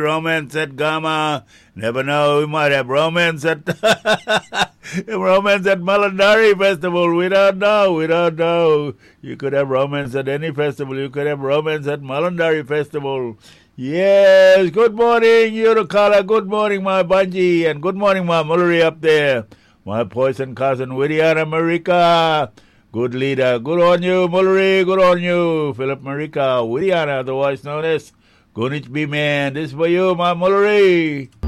romance at Gama. Never know, we might have romance at romance at Malandari Festival. We don't know. You could have romance at any festival. You could have romance at Malandari Festival. Yes, good morning, Eurocala. Good morning, my Bunji. And good morning, my Mullery up there. My poison cousin, Widiana Marika. Good leader. Good on you, Mullery. Good on you. Philip Marika. Widiana, otherwise known as Gunich B. Man. This is for you, my Mullery.